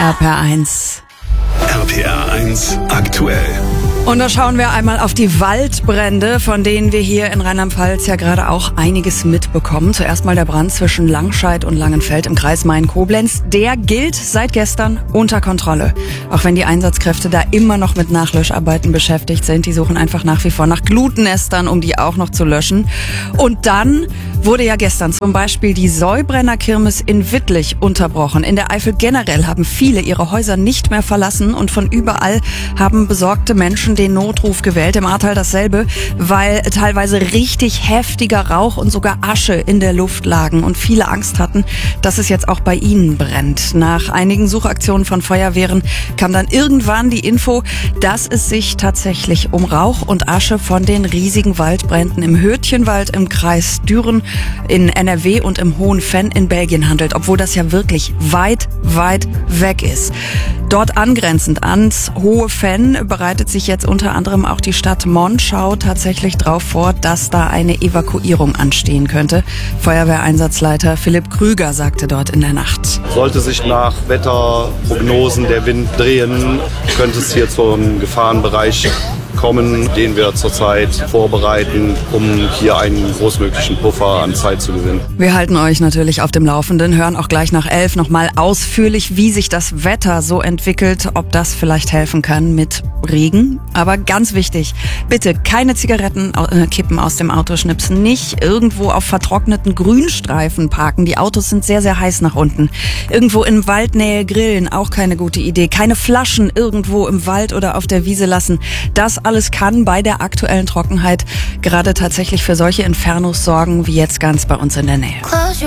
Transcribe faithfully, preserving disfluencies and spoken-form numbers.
R P R eins. R P R eins aktuell. Und da schauen wir einmal auf die Waldbrände, von denen wir hier in Rheinland-Pfalz ja gerade auch einiges mitbekommen. Zuerst mal der Brand zwischen Langscheid und Langenfeld im Kreis Main-Koblenz. Der gilt seit gestern unter Kontrolle. Auch wenn die Einsatzkräfte da immer noch mit Nachlöscharbeiten beschäftigt sind. Die suchen einfach nach wie vor nach Glutnestern, um die auch noch zu löschen. Und dann wurde ja gestern zum Beispiel die Säubrenner-Kirmes in Wittlich unterbrochen. In der Eifel generell haben viele ihre Häuser nicht mehr verlassen und von überall haben besorgte Menschen den Notruf gewählt. Im Ahrtal dasselbe, weil teilweise richtig heftiger Rauch und sogar Asche in der Luft lagen und viele Angst hatten, dass es jetzt auch bei ihnen brennt. Nach einigen Suchaktionen von Feuerwehren kam dann irgendwann die Info, dass es sich tatsächlich um Rauch und Asche von den riesigen Waldbränden im Hürtchenwald im Kreis Düren in N R W und im Hohen Venn in Belgien handelt, obwohl das ja wirklich weit, weit weg ist. Dort angrenzend ans Hohe Venn bereitet sich jetzt unter anderem auch die Stadt Monschau tatsächlich darauf vor, dass da eine Evakuierung anstehen könnte. Feuerwehreinsatzleiter Philipp Krüger sagte dort in der Nacht. Sollte sich nach Wetterprognosen der Wind drehen, könnte es hier zu einem Gefahrenbereich kommen, den wir zurzeit vorbereiten, um hier einen großmöglichen Puffer an Zeit zu gewinnen. Wir halten euch natürlich auf dem Laufenden, hören auch gleich nach elf nochmal ausführlich, wie sich das Wetter so entwickelt, ob das vielleicht helfen kann mit Regen. Aber ganz wichtig, bitte keine Zigarettenkippen aus dem Auto schnipsen, nicht irgendwo auf vertrockneten Grünstreifen parken. Die Autos sind sehr, sehr heiß nach unten. Irgendwo in Waldnähe grillen, auch keine gute Idee. Keine Flaschen irgendwo im Wald oder auf der Wiese lassen. Das alles kann bei der aktuellen Trockenheit gerade tatsächlich für solche Infernos sorgen, wie jetzt ganz bei uns in der Nähe.